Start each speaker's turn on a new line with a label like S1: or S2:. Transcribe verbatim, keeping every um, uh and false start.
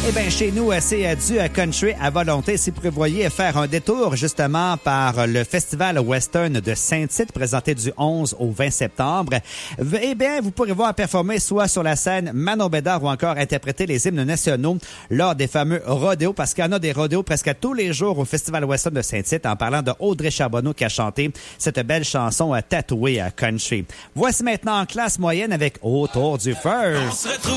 S1: Eh bien, chez nous, c'est du country à volonté. Si vous prévoyez faire un détour, justement, par le Festival Western de Saint-Tite, présenté du onze au vingt septembre, eh bien, vous pourrez voir performer soit sur la scène Manon Bédard ou encore interpréter les hymnes nationaux lors des fameux rodéos, parce qu'il y en a des rodéos presque tous les jours au Festival Western de Saint-Tite, en parlant de Audrey Charbonneau qui a chanté cette belle chanson tatouée à country. Voici maintenant en classe moyenne avec Autour du First.